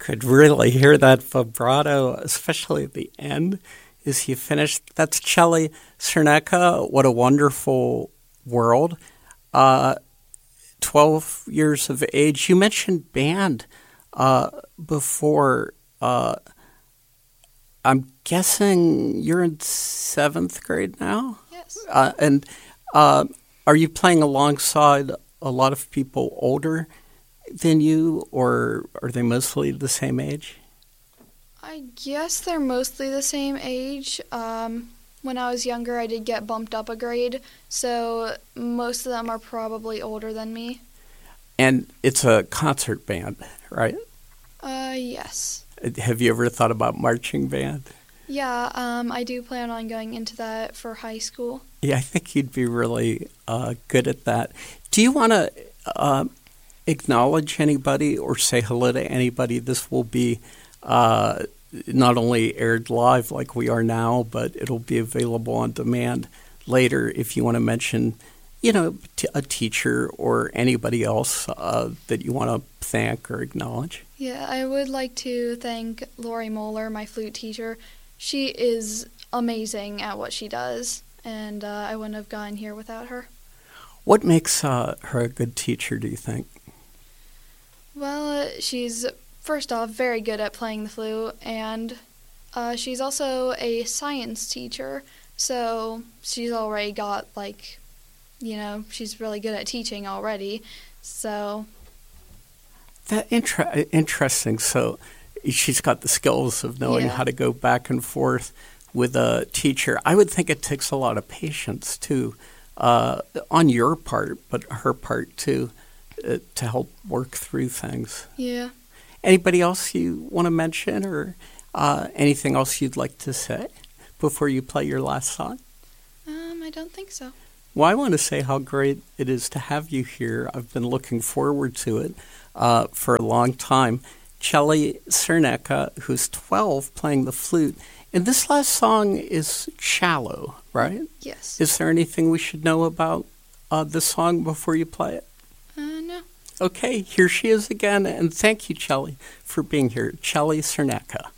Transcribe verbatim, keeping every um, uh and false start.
could really hear that vibrato, especially at the end as you finished. That's Chelly Cernecka. What a wonderful world. Uh, twelve years of age. You mentioned band uh, before. Uh, I'm guessing you're in seventh grade now? Yes. Uh, and uh, are you playing alongside a lot of people older than you, or are they mostly the same age? I guess they're mostly the same age. Um, when I was younger, I did get bumped up a grade, so most of them are probably older than me. And it's a concert band, right? Uh, yes. Have you ever thought about marching band? Yeah, um, I do plan on going into that for high school. Yeah, I think you'd be really uh, good at that. Do you want to uh, acknowledge anybody or say hello to anybody? This will be uh, not only aired live like we are now, but it'll be available on demand later if you want to mention, you know, t- a teacher or anybody else uh, that you want to thank or acknowledge. Yeah, I would like to thank Lori Moeller, my flute teacher. She is amazing at what she does, and uh, I wouldn't have gotten here without her. What makes uh, her a good teacher, do you think? Well, uh, she's, first off, very good at playing the flute, and uh, she's also a science teacher, so she's already got, like, you know, she's really good at teaching already, so... That inter- interesting. So she's got the skills of knowing Yeah. how to go back and forth with a teacher. I would think it takes a lot of patience, too, uh, on your part, but her part, too, uh, to help work through things. Yeah. Anybody else you want to mention, or uh, anything else you'd like to say before you play your last song? Um, I don't think so. Well, I want to say how great it is to have you here. I've been looking forward to it uh, for a long time. Chelly Cernecka, who's twelve, playing the flute. And this last song is Shallow, right? Yes. Is there anything we should know about uh, this song before you play it? Uh, no. Okay, here she is again. And thank you, Chelly, for being here. Chelly Cernecka.